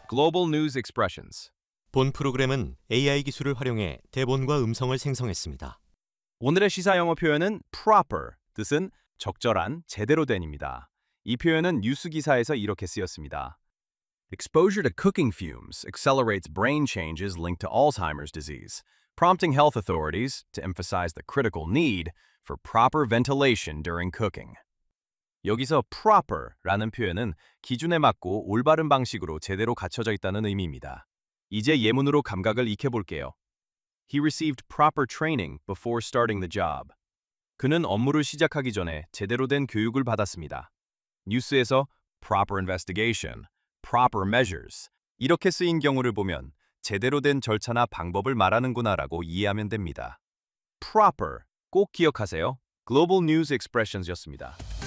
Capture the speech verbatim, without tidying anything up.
Global News Expressions. 본 프로그램은 에이아이 기술을 활용해 대본과 음성을 생성했습니다. 오늘의 시사 영어 표현은 proper, 뜻은 적절한, 제대로 된입니다. 이 표현은 뉴스 기사에서 이렇게 쓰였습니다. Exposure to cooking fumes accelerates brain changes linked to Alzheimer's disease, prompting health authorities to emphasize the critical need for proper ventilation during cooking. 여기서 proper라는 표현은 기준에 맞고 올바른 방식으로 제대로 갖춰져 있다는 의미입니다. 이제 예문으로 감각을 익혀볼게요. He received proper training before starting the job. 그는 업무를 시작하기 전에 제대로 된 교육을 받았습니다. 뉴스에서 proper investigation, proper measures 이렇게 쓰인 경우를 보면 제대로 된 절차나 방법을 말하는구나라고 이해하면 됩니다. proper 꼭 기억하세요. Global News Expressions였습니다.